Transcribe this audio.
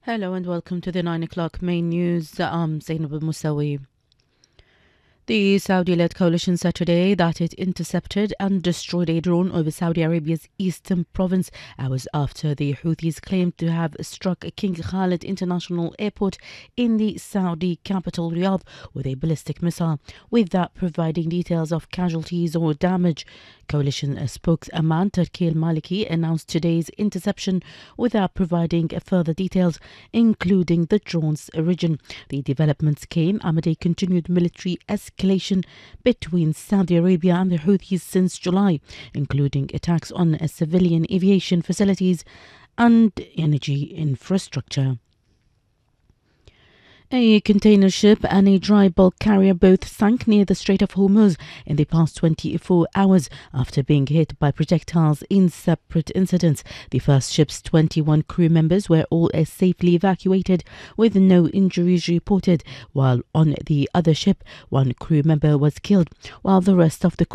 Hello and welcome to the 9 o'clock main news. I'm Zainab Musawi. The Saudi-led coalition said today that it intercepted and destroyed a drone over Saudi Arabia's eastern province hours after the Houthis claimed to have struck King Khalid International Airport in the Saudi capital Riyadh with a ballistic missile, without providing details of casualties or damage. Coalition spokesman Turki al-Maliki announced today's interception without providing further details, including the drone's origin. The developments came amid a continued military escalation between Saudi Arabia and the Houthis since July, including attacks on civilian aviation facilities and energy infrastructure. A container ship and a dry bulk carrier both sank near the Strait of Hormuz in the past 24 hours after being hit by projectiles in separate incidents. The first ship's 21 crew members were all safely evacuated with no injuries reported, while on the other ship, one crew member was killed, while the rest of the